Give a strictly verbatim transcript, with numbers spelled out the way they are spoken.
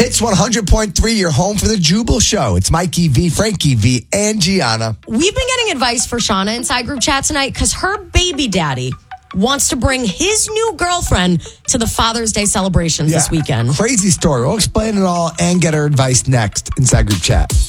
Hits one hundred point three, your home for the Jubal Show. It's Mikey V, Frankie V, and Gianna. We've been getting advice for Shauna inside group chat tonight because her baby daddy wants to bring his new girlfriend to the Father's Day celebrations Yeah. this weekend. Crazy story. We'll explain it all and get her advice next inside group chat.